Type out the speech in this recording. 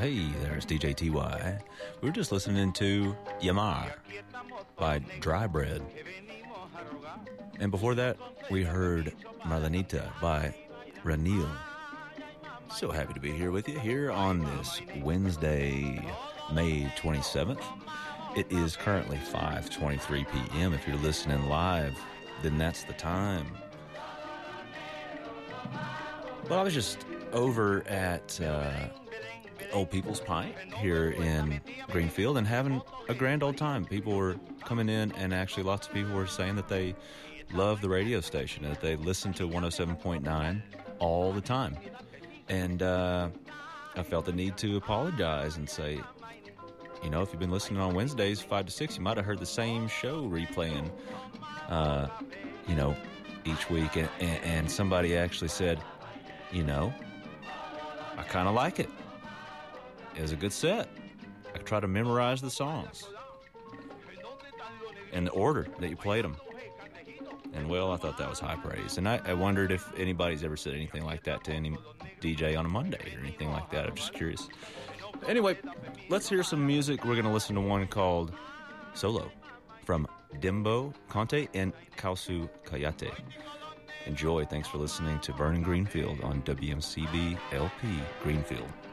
Hey there, it's DJ TY. We were just listening to Yamar by Dry Bread. And before that, we heard Marlenita by Ranil. So happy to be here with you here on this Wednesday, May 27th. It is currently 5:23 p.m. If you're listening live, then that's the time. Well, I was just over at Old People's Pint here in Greenfield and having a grand old time. People were coming in, and actually lots of people were saying that they love the radio station and that they listen to 107.9 all the time. And I felt the need to apologize and say, you know, if you've been listening on Wednesdays 5 to 6, you might have heard the same show replaying, each week. And somebody actually said, you know, I kind of like it. It was a good set. I could try to memorize the songs and the order that you played them. And, well, I thought that was high praise. And I wondered if anybody's ever said anything like that to any DJ on a Monday or anything like that. I'm just curious. Anyway, let's hear some music. We're going to listen to one called Solo from Dembo Conte and Kausu Kayate. Enjoy. Thanks for listening to Vernon Greenfield on WMCB LP Greenfield.